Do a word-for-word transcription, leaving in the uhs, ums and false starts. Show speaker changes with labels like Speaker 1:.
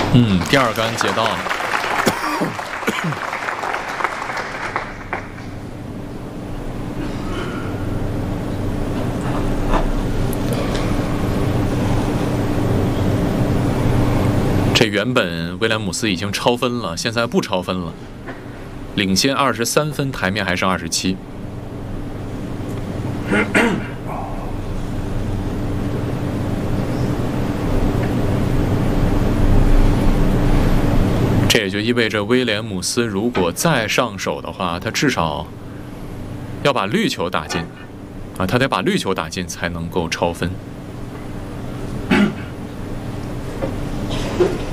Speaker 1: 嗯，第二杆接到了。这原本威廉姆斯已经超分了，现在不超分了，领先二十三分，台面还剩二十七。这也就意味着威廉姆斯如果再上手的话，他至少要把绿球打进啊，他得把绿球打进才能够超分。